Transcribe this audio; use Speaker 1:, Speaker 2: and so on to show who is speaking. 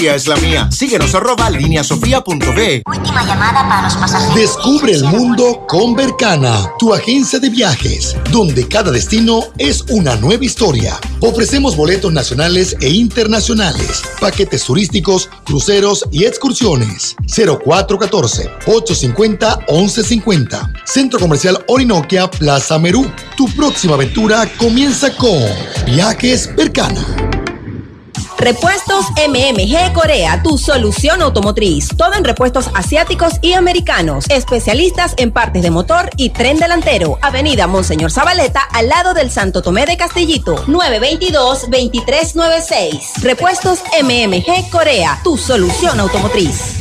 Speaker 1: Es la mía. Síguenos @lineasofia.be.
Speaker 2: Última llamada para los pasajeros.
Speaker 3: Descubre el mundo con Bercana, tu agencia de viajes, donde cada destino es una nueva historia. Ofrecemos boletos nacionales e internacionales, paquetes turísticos, cruceros y excursiones. 0414-850-1150. Centro Comercial Orinoquia, Plaza Merú. Tu próxima aventura comienza con Viajes Bercana.
Speaker 4: Repuestos MMG Corea, tu solución automotriz. Todo en repuestos asiáticos y americanos. Especialistas en partes de motor y tren delantero. Avenida Monseñor Zabaleta, al lado del Santo Tomé de Castellito. 922-2396. Repuestos MMG Corea, tu solución automotriz.